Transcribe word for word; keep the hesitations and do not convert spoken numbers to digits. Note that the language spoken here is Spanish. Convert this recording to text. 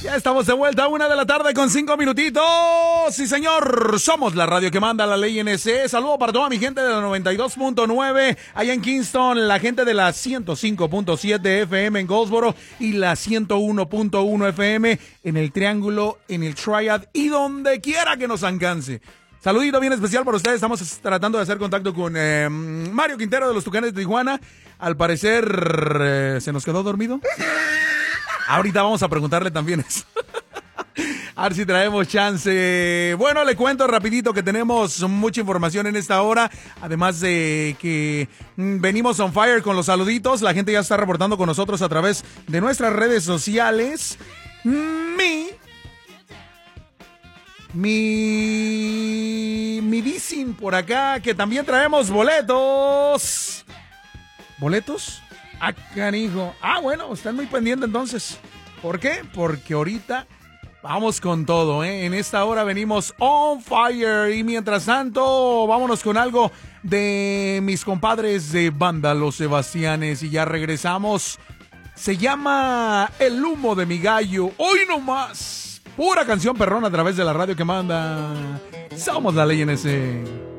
Ya estamos de vuelta a una de la tarde con cinco minutitos. Sí, señor. Somos la radio que manda la ley N S. Saludo para toda mi gente de la noventa y dos punto nueve allá en Kingston, la gente de la ciento cinco punto siete F M en Goldsboro y la ciento uno punto uno F M en el Triángulo, en el Triad y donde quiera que nos alcance. Saludito bien especial para ustedes. Estamos tratando de hacer contacto con eh, Mario Quintero de los Tucanes de Tijuana. Al parecer, eh, ¿se nos quedó dormido? Ahorita vamos a preguntarle también eso. A ver si traemos chance. Bueno, le cuento rapidito que tenemos mucha información en esta hora. Además de que mm, venimos on fire con los saluditos. La gente ya está reportando con nosotros a través de nuestras redes sociales. Mi... Mi... Mi dicen por acá que también traemos boletos. ¿Boletos? Ah, canijo. Ah, bueno, están muy pendientes entonces. ¿Por qué? Porque ahorita vamos con todo, ¿eh? En esta hora venimos on fire. Y mientras tanto, vámonos con algo de mis compadres de banda, los Sebastianes. Y ya regresamos. Se llama El humo de mi gallo. Hoy nomás. Pura canción perrona a través de la radio que manda. Somos la ley N S.